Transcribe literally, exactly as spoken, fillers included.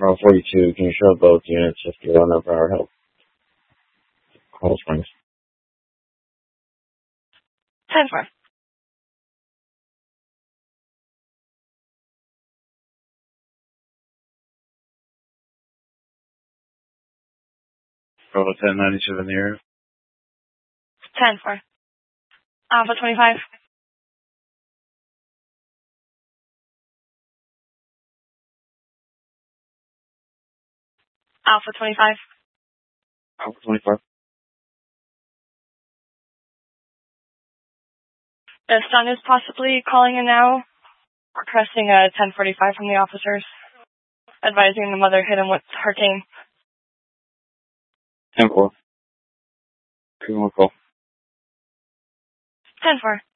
Bravo forty-two, can you show both units if you're on over our help? Coral Springs. ten four. Bravo ten ninety-two in the area. ten four. Alpha twenty-five. Alpha twenty-five. Alpha twenty-five. The son is possibly calling in now, requesting a ten forty-five from the officers, advising the mother hit him with her cane. ten four. Give him a call. ten four.